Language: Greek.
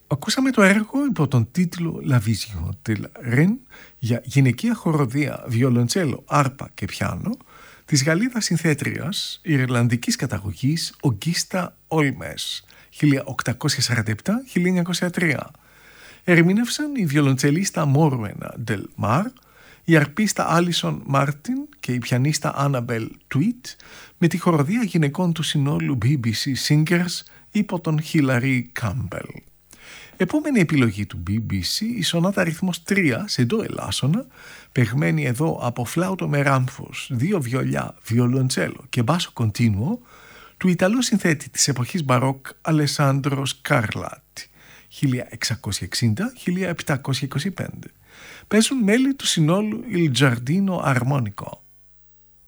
Ακούσαμε το έργο υπό τον τίτλο «La Vision de la Reine» για γυναικεία χοροδία, βιολοντσέλο, άρπα και πιάνο της Γαλλίδας συνθέτριας ιρλανδικής καταγωγής Ογκίστα Όλμες 1847-1903. Ερμήνευσαν η βιολοντσελίστα Μόρουενα Ντελ Μαρ, η αρπίστα Άλισον Μάρτιν και η πιανίστα Άναμπελ Τουίτ με τη χοροδία γυναικών του συνόλου BBC Singers υπό τον Χίλαρι Κάμπελ. Επόμενη επιλογή του BBC, η σονάτα αριθμός 3 σε ντο ελάσσονα, παιγμένη εδώ από φλάουτο με ράμφος, 2 βιολιά, βιολοντσέλο και μπάσο κοντίνουο, του Ιταλού συνθέτη της εποχής μπαρόκ Αλεσάντρο Σκαρλάτι, 1660-1725. Παίζουν μέλη του συνόλου Il Giardino Armonico.